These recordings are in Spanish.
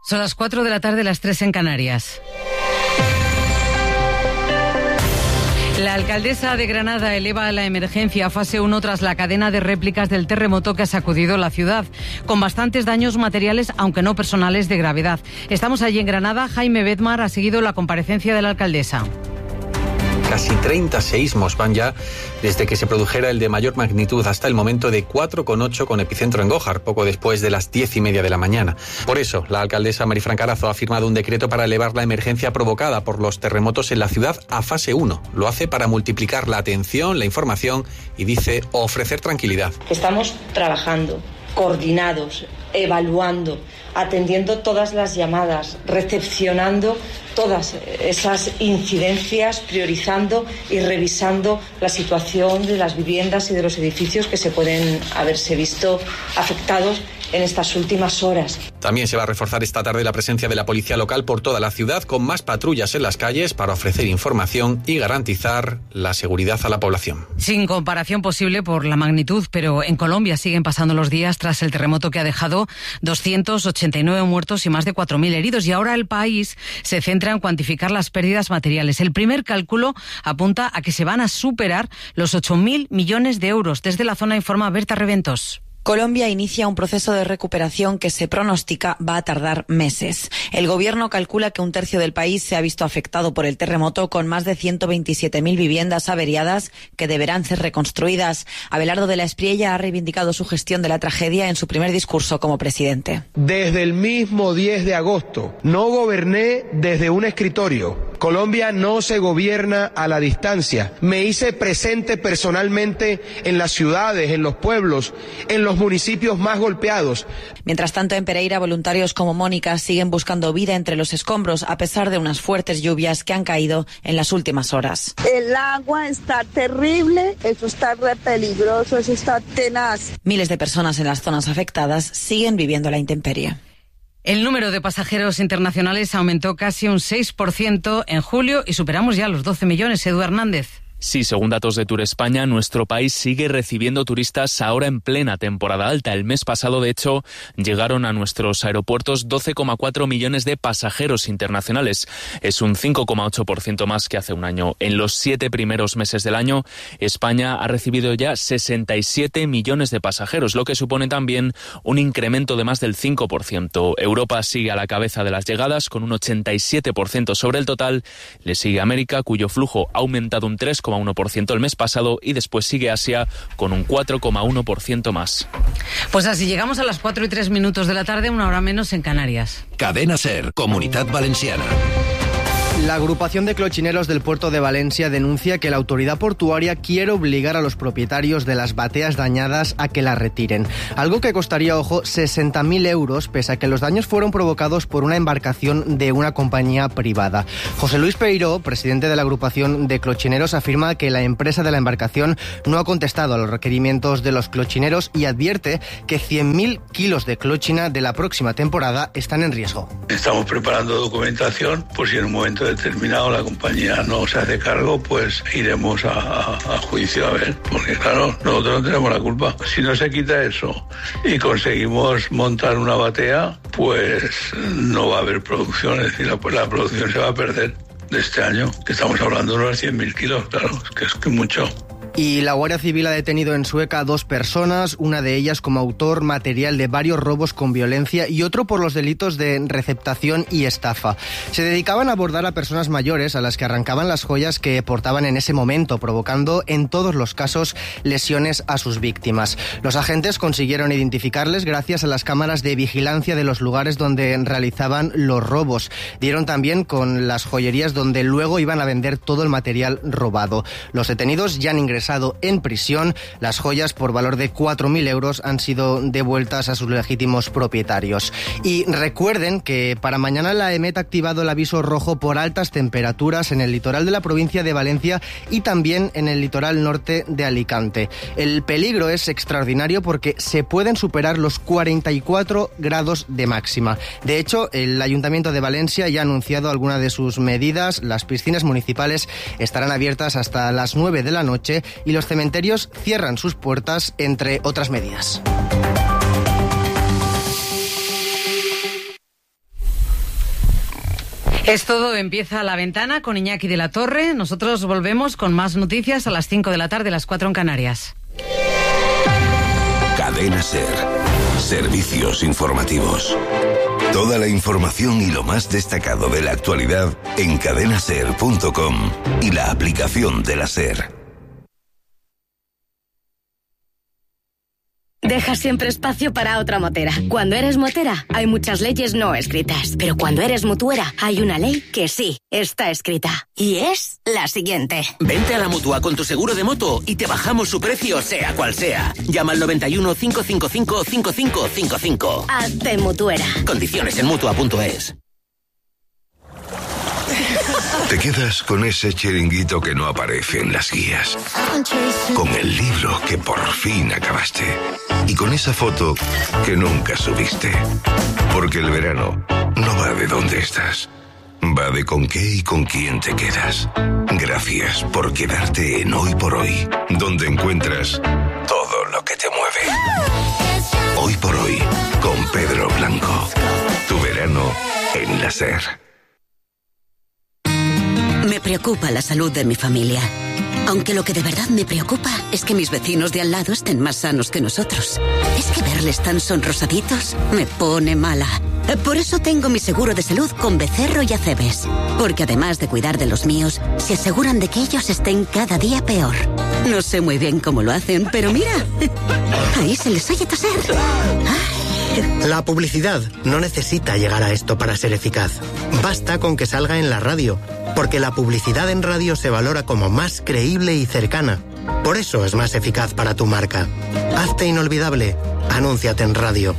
Son las 4 de la tarde, las 3 en Canarias. La alcaldesa de Granada eleva la emergencia a fase 1 tras la cadena de réplicas del terremoto que ha sacudido la ciudad, con bastantes daños materiales, aunque no personales, de gravedad. Estamos allí en Granada. Jaime Bedmar ha seguido la comparecencia de la alcaldesa. Casi 30 seísmos van ya desde que se produjera el de mayor magnitud hasta el momento, de 4,8 con epicentro en Gójar, poco después de las 10:30 de la mañana. Por eso, la alcaldesa Marifran Carazo ha firmado un decreto para elevar la emergencia provocada por los terremotos en la ciudad a fase 1. Lo hace para multiplicar la atención, la información y, dice, ofrecer tranquilidad. Estamos trabajando, coordinados, evaluando, atendiendo todas las llamadas, recepcionando todas esas incidencias, priorizando y revisando la situación de las viviendas y de los edificios que se pueden haberse visto afectados en estas últimas horas. También se va a reforzar esta tarde la presencia de la policía local por toda la ciudad, con más patrullas en las calles para ofrecer información y garantizar la seguridad a la población. Sin comparación posible por la magnitud, pero en Colombia siguen pasando los días tras el terremoto que ha dejado 289 muertos y más de 4.000 heridos. Y ahora el país se centra en cuantificar las pérdidas materiales. El primer cálculo apunta a que se van a superar los 8.000 millones de euros. Desde la zona informa Berta Reventos. Colombia inicia un proceso de recuperación que se pronostica va a tardar meses. El gobierno calcula que un tercio del país se ha visto afectado por el terremoto, con más de 127.000 viviendas averiadas que deberán ser reconstruidas. Abelardo de la Espriella ha reivindicado su gestión de la tragedia en su primer discurso como presidente. Desde el mismo 10 de agosto no goberné desde un escritorio. Colombia no se gobierna a la distancia. Me hice presente personalmente en las ciudades, en los pueblos, en los municipios más golpeados. Mientras tanto, en Pereira, voluntarios como Mónica siguen buscando vida entre los escombros a pesar de unas fuertes lluvias que han caído en las últimas horas. El agua está terrible, eso está re peligroso, eso está tenaz. Miles de personas en las zonas afectadas siguen viviendo la intemperie. El número de pasajeros internacionales aumentó casi un 6% en julio y superamos ya los 12 millones. Edu Hernández. Sí, según datos de Tour España, nuestro país sigue recibiendo turistas ahora en plena temporada alta. El mes pasado, de hecho, llegaron a nuestros aeropuertos 12,4 millones de pasajeros internacionales. Es un 5,8% más que hace un año. En los 7 primeros meses del año, España ha recibido ya 67 millones de pasajeros, lo que supone también un incremento de más del 5%. Europa sigue a la cabeza de las llegadas, con un 87% sobre el total. Le sigue América, cuyo flujo ha aumentado un 3,1% el mes pasado, y después sigue Asia con un 4,1% más. Pues así llegamos a las 4:03 de la tarde, una hora menos en Canarias. Cadena SER, Comunitat Valenciana. La agrupación de clochineros del puerto de Valencia denuncia que la autoridad portuaria quiere obligar a los propietarios de las bateas dañadas a que las retiren. Algo que costaría, ojo, 60.000 euros, pese a que los daños fueron provocados por una embarcación de una compañía privada. José Luis Peiró, presidente de la agrupación de clochineros, afirma que la empresa de la embarcación no ha contestado a los requerimientos de los clochineros y advierte que 100.000 kilos de clochina de la próxima temporada están en riesgo. Estamos preparando documentación por si en un momento determinado la compañía no se hace cargo, pues iremos a juicio a ver, porque claro, nosotros no tenemos la culpa. Si no se quita eso y conseguimos montar una batea, pues no va a haber producción, es decir, la producción se va a perder de este año, que estamos hablando de unos 100.000 kilos, claro, es que mucho. Y la Guardia Civil ha detenido en Sueca a 2 personas, una de ellas como autor material de varios robos con violencia y otro por los delitos de receptación y estafa. Se dedicaban a abordar a personas mayores a las que arrancaban las joyas que portaban en ese momento, provocando en todos los casos lesiones a sus víctimas. Los agentes consiguieron identificarles gracias a las cámaras de vigilancia de los lugares donde realizaban los robos. Dieron también con las joyerías donde luego iban a vender todo el material robado. Los detenidos ya han ingresado en prisión. Las joyas, por valor de 4.000 euros, han sido devueltas a sus legítimos propietarios. Y recuerden que para mañana la EMET ha activado el aviso rojo por altas temperaturas en el litoral de la provincia de Valencia y también en el litoral norte de Alicante. El peligro es extraordinario porque se pueden superar los 44 grados de máxima. De hecho, el Ayuntamiento de Valencia ya ha anunciado algunas de sus medidas. Las piscinas municipales estarán abiertas hasta las 9 de la noche y los cementerios cierran sus puertas, entre otras medidas. Es todo, empieza La Ventana con Iñaki de la Torre. Nosotros volvemos con más noticias a las 5 de la tarde, las 4 en Canarias. Cadena SER. Servicios informativos. Toda la información y lo más destacado de la actualidad en cadenaser.com y la aplicación de la SER. Deja siempre espacio para otra motera. Cuando eres motera, hay muchas leyes no escritas. Pero cuando eres mutuera, hay una ley que sí está escrita. Y es la siguiente. Vente a la Mutua con tu seguro de moto y te bajamos su precio, sea cual sea. Llama al 91 555 5555. Hazte mutuera. Condiciones en Mutua.es. Te quedas con ese chiringuito que no aparece en las guías, con el libro que por fin acabaste y con esa foto que nunca subiste. Porque el verano no va de dónde estás, va de con qué y con quién te quedas. Gracias por quedarte en Hoy por Hoy, donde encuentras todo lo que te mueve. Hoy por Hoy, con Pedro Blanco. Tu verano en la SER. Me preocupa la salud de mi familia. Aunque lo que de verdad me preocupa es que mis vecinos de al lado estén más sanos que nosotros. Es que verles tan sonrosaditos me pone mala. Por eso tengo mi seguro de salud con Becerro y Acebes. Porque además de cuidar de los míos, se aseguran de que ellos estén cada día peor. No sé muy bien cómo lo hacen, pero mira, ahí se les oye toser. La publicidad no necesita llegar a esto para ser eficaz. Basta con que salga en la radio, porque la publicidad en radio se valora como más creíble y cercana. Por eso es más eficaz para tu marca. Hazte inolvidable. Anúnciate en radio.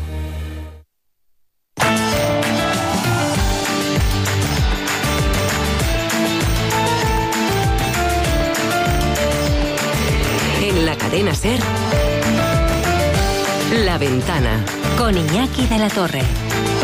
En la cadena SER, La Ventana, con Iñaki de la Torre.